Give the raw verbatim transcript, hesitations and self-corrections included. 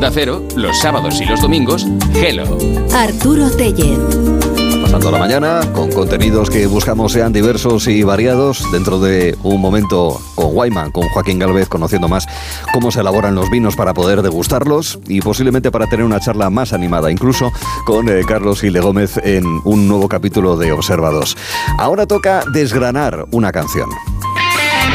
Onda Cero, los sábados y los domingos, Hello. Arturo Tellez. Pasando la mañana con contenidos que buscamos sean diversos y variados. Dentro de un momento con Wayman, con Joaquín Gálvez, conociendo más cómo se elaboran los vinos para poder degustarlos y posiblemente para tener una charla más animada, incluso con eh, Carlos Gil Gómez en un nuevo capítulo de Observados. Ahora toca desgranar una canción.